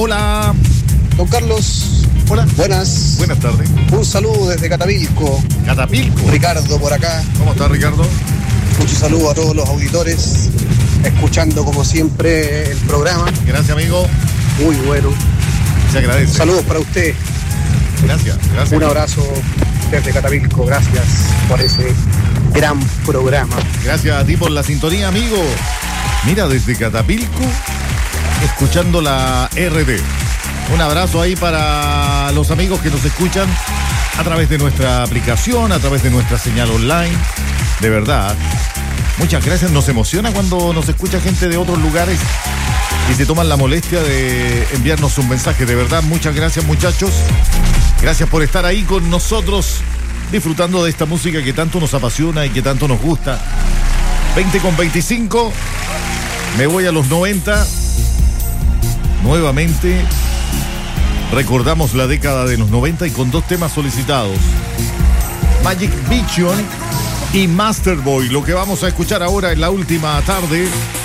Hola. Don Carlos. Hola. Buenas. Buenas tardes. Un saludo desde Catapilco. Catapilco. Ricardo por acá. ¿Cómo está, Ricardo? Mucho saludo a todos los auditores. Escuchando como siempre el programa. Gracias, amigo. Muy bueno. Se agradece. Saludos para usted. Gracias. Un abrazo desde Catapilco. Gracias por ese gran programa. Gracias a ti por la sintonía, amigo. Mira, desde Catapilco, escuchando la RD. Un abrazo ahí para los amigos que nos escuchan a través de nuestra aplicación, a través de nuestra señal online. De verdad, muchas gracias. Nos emociona cuando nos escucha gente de otros lugares y se toman la molestia de enviarnos un mensaje. De verdad, muchas gracias, muchachos. Gracias por estar ahí con nosotros, disfrutando de esta música que tanto nos apasiona y que tanto nos gusta. 20:25. Me voy a los 90. Nuevamente recordamos la década de los 90 y con dos temas solicitados: Magic Vision y Master Boy. Lo que vamos a escuchar ahora en la última tarde